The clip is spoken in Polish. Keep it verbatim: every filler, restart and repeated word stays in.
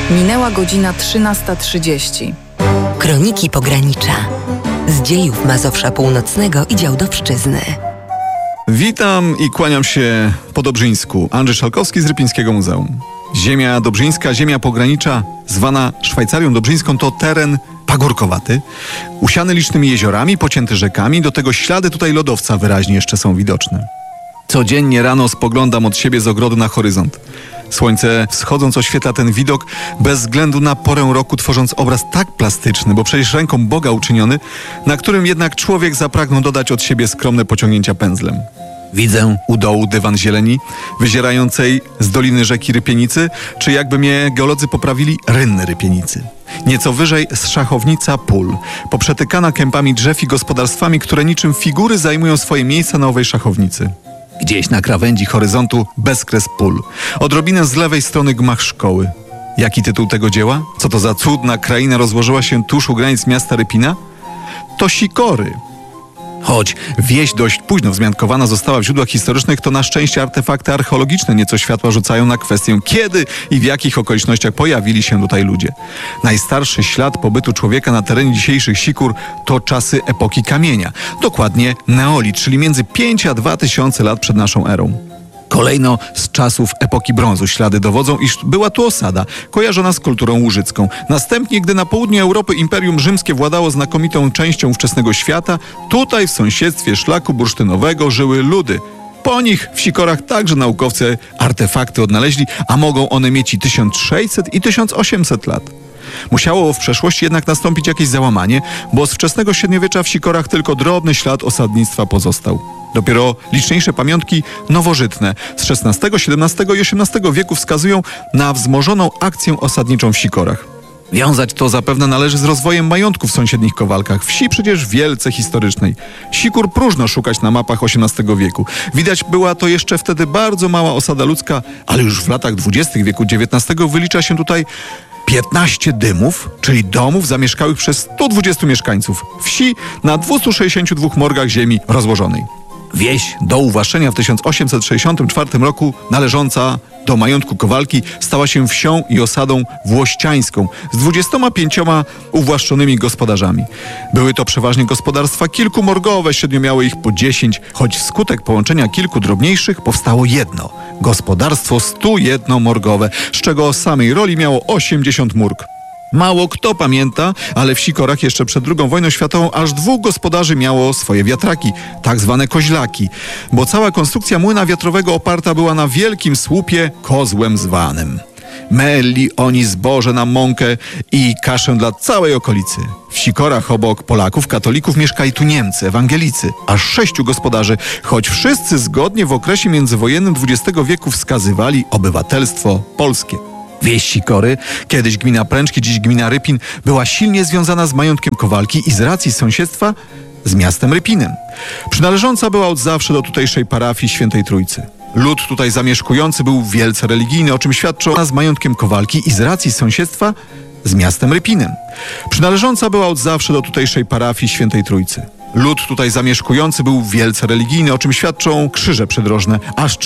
Minęła godzina trzynasta trzydzieści. Kroniki Pogranicza. Z dziejów Mazowsza Północnego i Działdowszczyzny. Witam i kłaniam się po Dobrzyńsku. Andrzej Szalkowski z Rypińskiego Muzeum. Ziemia dobrzyńska, ziemia pogranicza, zwana Szwajcarią Dobrzyńską, to teren pagórkowaty, usiany licznymi jeziorami, pocięty rzekami. Do tego ślady tutaj lodowca wyraźnie jeszcze są widoczne. Codziennie rano spoglądam od siebie z ogrodu na horyzont. Słońce wschodząc oświetla ten widok bez względu na porę roku, tworząc obraz tak plastyczny, bo przecież ręką Boga uczyniony, na którym jednak człowiek zapragnął dodać od siebie skromne pociągnięcia pędzlem. Widzę u dołu dywan zieleni, wyzierającej z doliny rzeki Rypienicy, czy jakby mnie geolodzy poprawili, rynny Rypienicy. Nieco wyżej szachownica pól, poprzetykana kępami drzew i gospodarstwami, które niczym figury zajmują swoje miejsca na owej szachownicy. Gdzieś na krawędzi horyzontu bezkres pól. Odrobinę z lewej strony gmach szkoły. Jaki tytuł tego dzieła? Co to za cudna kraina rozłożyła się tuż u granic miasta Rypina? To Sikory. Choć wieś dość późno wzmiankowana została w źródłach historycznych, to na szczęście artefakty archeologiczne nieco światła rzucają na kwestię, kiedy i w jakich okolicznościach pojawili się tutaj ludzie. Najstarszy ślad pobytu człowieka na terenie dzisiejszych Sikór to czasy epoki kamienia. Dokładnie neolit, czyli między pięć a dwa tysiące lat przed naszą erą. Kolejno z czasów epoki brązu ślady dowodzą, iż była tu osada, kojarzona z kulturą łużycką. Następnie, gdy na południu Europy Imperium Rzymskie władało znakomitą częścią ówczesnego świata, tutaj w sąsiedztwie szlaku bursztynowego żyły ludy. Po nich w Sikorach także naukowcy artefakty odnaleźli, a mogą one mieć i tysiąc sześćset i tysiąc osiemset lat. Musiało w przeszłości jednak nastąpić jakieś załamanie, bo z wczesnego średniowiecza w Sikorach tylko drobny ślad osadnictwa pozostał. Dopiero liczniejsze pamiątki nowożytne z szesnastego, siedemnastego i osiemnastego wieku wskazują na wzmożoną akcję osadniczą w Sikorach. Wiązać to zapewne należy z rozwojem majątków w sąsiednich Kowalkach, wsi przecież wielce historycznej. Sikór próżno szukać na mapach osiemnastego wieku. Widać, była to jeszcze wtedy bardzo mała osada ludzka, ale już w latach dwudziestych wieku dziewiętnastego wylicza się tutaj piętnaście dymów, czyli domów zamieszkałych przez stu dwudziestu mieszkańców. Wsi na dwustu sześćdziesięciu dwóch morgach ziemi rozłożonej. Wieś do uwłaszczenia w tysiąc osiemset sześćdziesiątym czwartym roku, należąca do majątku Kowalki, stała się wsią i osadą włościańską z dwudziestoma pięcioma uwłaszczonymi gospodarzami. Były to przeważnie gospodarstwa kilkumorgowe, średnio miały ich po dziesięć, choć wskutek połączenia kilku drobniejszych powstało jedno gospodarstwo stu jednomorgowe, z czego o samej roli miało osiemdziesiąt mórg. Mało kto pamięta, ale w Sikorach jeszcze przed drugą wojną światową aż dwóch gospodarzy miało swoje wiatraki, tak zwane koźlaki, bo cała konstrukcja młyna wiatrowego oparta była na wielkim słupie kozłem zwanym. Meli oni zboże na mąkę i kaszę dla całej okolicy. W Sikorach obok Polaków, katolików mieszkali tu Niemcy, ewangelicy, aż sześciu gospodarzy, choć wszyscy zgodnie w okresie międzywojennym dwudziestego wieku wskazywali obywatelstwo polskie. Wieś Sikory, kiedyś gmina Pręczki, dziś gmina Rypin, była silnie związana z majątkiem Kowalki i z racji sąsiedztwa z miastem Rypinem. Przynależąca była od zawsze do tutejszej parafii Świętej Trójcy. Lud tutaj zamieszkujący był wielce religijny, o czym świadczą z majątkiem Kowalki i z racji sąsiedztwa z miastem Rypinem. Przynależąca była od zawsze do tutejszej parafii Świętej Trójcy. Lud tutaj zamieszkujący był wielce religijny, o czym świadczą krzyże przydrożne, aż